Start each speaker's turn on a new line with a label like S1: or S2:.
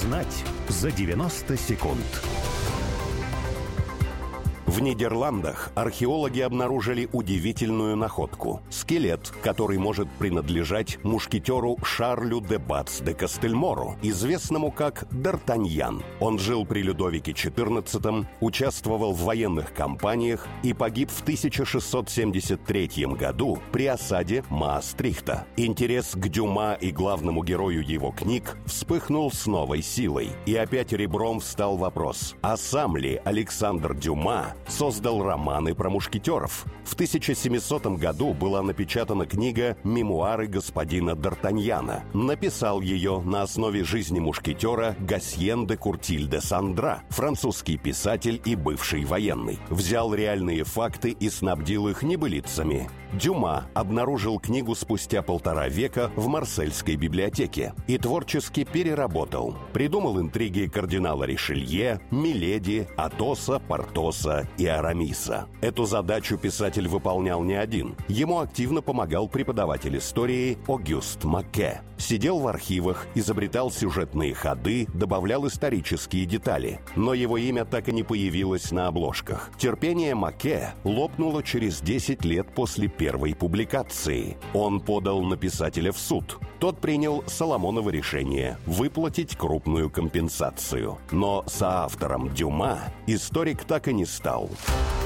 S1: Узнать за 90 секунд.
S2: В Нидерландах археологи обнаружили удивительную находку – скелет, который может принадлежать мушкетеру Шарлю де Бац де Кастельмору, известному как Д'Артаньян. Он жил при Людовике XIV, участвовал в военных кампаниях и погиб в 1673 году при осаде Маастрихта. Интерес к Дюма и главному герою его книг вспыхнул с новой силой. И опять ребром встал вопрос: а сам ли Александр Дюма создал романы про мушкетеров? В 1700 году была напечатана книга «Мемуары господина Д'Артаньяна». Написал ее на основе жизни мушкетера Гасьен де Куртиль де Сандра, французский писатель и бывший военный. Взял реальные факты и снабдил их небылицами. Дюма обнаружил книгу спустя 1,5 века в Марсельской библиотеке и творчески переработал. Придумал интриги кардинала Ришелье, Миледи, Атоса, Портоса и Арамиса. Эту задачу писатель выполнял не один. Ему активно помогал преподаватель истории Огюст Маке. Сидел в архивах, изобретал сюжетные ходы, добавлял исторические детали. Но его имя так и не появилось на обложках. Терпение Маке лопнуло через 10 лет после первой публикации. Он подал на писателя в суд. Тот принял Соломоново решение выплатить крупную компенсацию. Но соавтором Дюма историк так и не стал.